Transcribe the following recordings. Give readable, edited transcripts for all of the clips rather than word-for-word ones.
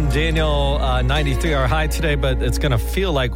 Daniel, 93 our high today, but it's going to feel like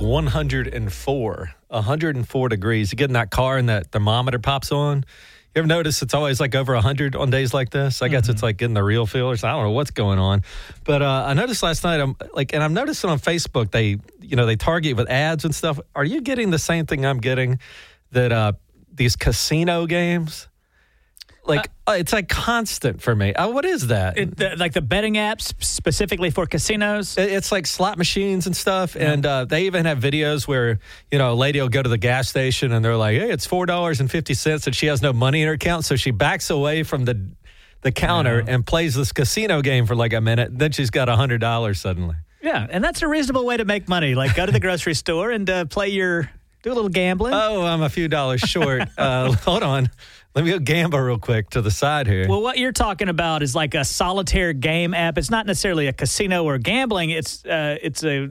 104 degrees. You get in that car and that thermometer pops on. You ever notice it's always like over 100 on days like this? I guess it's like getting the real feel or something. I don't know what's going on. But I noticed last night, and I'm noticing on Facebook, they target with ads and stuff. Are you getting the same thing I'm getting? That these casino games, it's like constant for me. What is that? Like the betting apps specifically for casinos? It's like slot machines and stuff. Yeah. And they even have videos where, a lady will go to the gas station and they're like, hey, it's $4.50 and she has no money in her account. So she backs away from the counter and plays this casino game for like a minute. Then she's got $100 suddenly. Yeah. And that's a reasonable way to make money. Like go to the grocery store and do a little gambling. Oh, I'm a few dollars short. Hold on. Let me go gamble real quick to the side here. Well, what you're talking about is like a solitaire game app. It's not necessarily a casino or gambling. It's a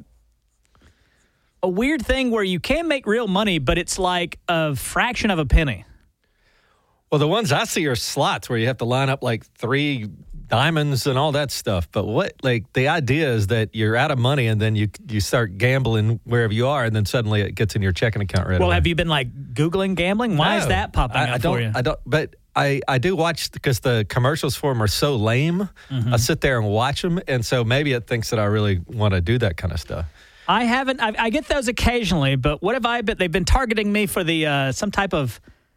weird thing where you can make real money, but it's like a fraction of a penny. Well, the ones I see are slots where you have to line up like 3 diamonds and all that stuff. But the idea is that you're out of money and then you start gambling wherever you are and then suddenly it gets in your checking account right away. Well, have you been Googling gambling? Why is that popping up for you? I don't, but I do watch because the commercials for them are so lame. I sit there and watch them. And so maybe it thinks that I really want to do that kind of stuff. I haven't. I get those occasionally, but what have I been? They've been targeting me for the some type of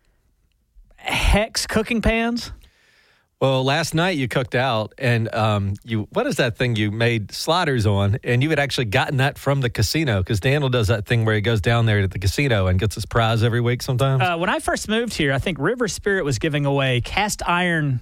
Hex cooking pans. Well, last night you cooked out, and what is that thing you made sliders on? And you had actually gotten that from the casino because Daniel does that thing where he goes down there to the casino and gets his prize every week sometimes. When I first moved here, I think River Spirit was giving away cast iron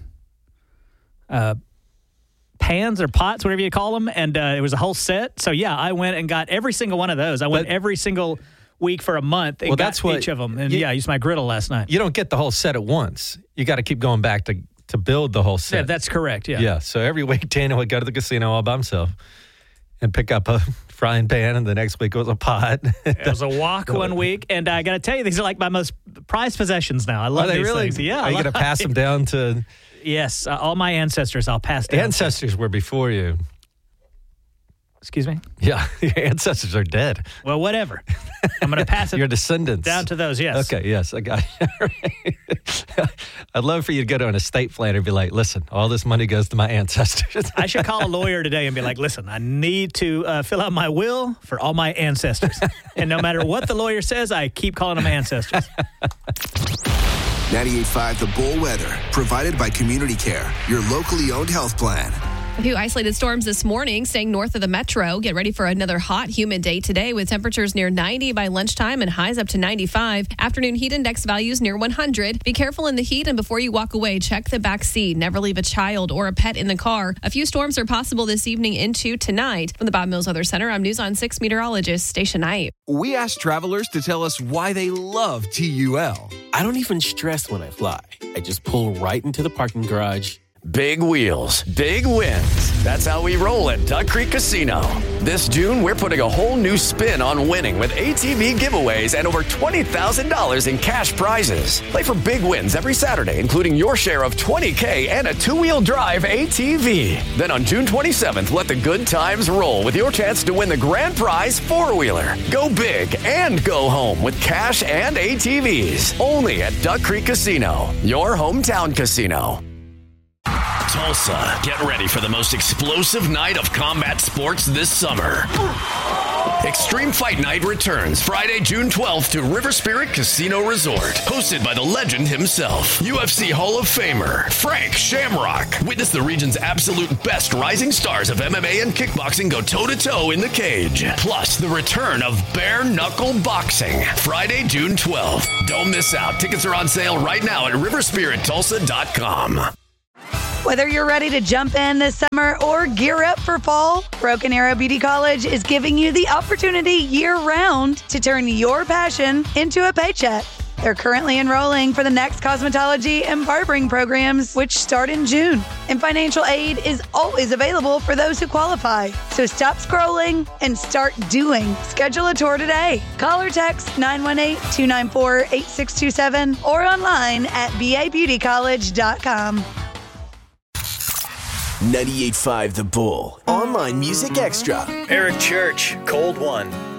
pans or pots, whatever you call them, and it was a whole set. So, yeah, I went and got every single one of those. I went every single week for a month and got each of them. And, I used my griddle last night. You don't get the whole set at once. You got to keep going back to build the whole set. Yeah, that's correct, yeah. Yeah, so every week Daniel would go to the casino all by himself and pick up a frying pan, and the next week it was a pot. It was a wok one week, and I got to tell you, these are like my most prized possessions now. I love these things. Yeah, are you going to pass them down to... Yes, all my ancestors I'll pass down. Ancestors were before you. Excuse me? Yeah, your ancestors are dead. Well, whatever. I'm going to pass it your descendants down to those, yes. Okay, yes, I got you. I'd love for you to go to an estate planner and be like, listen, all this money goes to my ancestors. I should call a lawyer today and be like, listen, I need to fill out my will for all my ancestors. And no matter what the lawyer says, I keep calling them ancestors. 98.5 The Bull Weather, provided by Community Care, your locally owned health plan. A few isolated storms this morning staying north of the metro. Get ready for another hot, humid day today with temperatures near 90 by lunchtime and highs up to 95. Afternoon heat index values near 100. Be careful in the heat, and before you walk away, check the back seat. Never leave a child or a pet in the car. A few storms are possible this evening into tonight. From the Bob Mills Weather Center, I'm News on 6 meteorologist Stacia Knight. We asked travelers to tell us why they love TUL. I don't even stress when I fly. I just pull right into the parking garage. Big wheels, big wins. That's how we roll at Duck Creek Casino. This June, we're putting a whole new spin on winning with ATV giveaways and over $20,000 in cash prizes. Play for big wins every Saturday, including your share of $20K and a 2-wheel drive ATV. Then on June 27th, let the good times roll with your chance to win the grand prize 4-wheeler. Go big and go home with cash and ATVs. Only at Duck Creek Casino, your hometown casino. Tulsa, get ready for the most explosive night of combat sports this summer. Extreme Fight Night returns Friday, June 12th to River Spirit Casino Resort. Hosted by the legend himself, UFC Hall of Famer Frank Shamrock. Witness the region's absolute best rising stars of MMA and kickboxing go toe-to-toe in the cage. Plus, the return of bare knuckle boxing. Friday, June 12th. Don't miss out. Tickets are on sale right now at riverspirittulsa.com. Whether you're ready to jump in this summer or gear up for fall, Broken Arrow Beauty College is giving you the opportunity year-round to turn your passion into a paycheck. They're currently enrolling for the next cosmetology and barbering programs, which start in June. And financial aid is always available for those who qualify. So stop scrolling and start doing. Schedule a tour today. Call or text 918-294-8627 or online at babeautycollege.com. 98.5 The Bull. Online Music Extra. Eric Church, Cold One.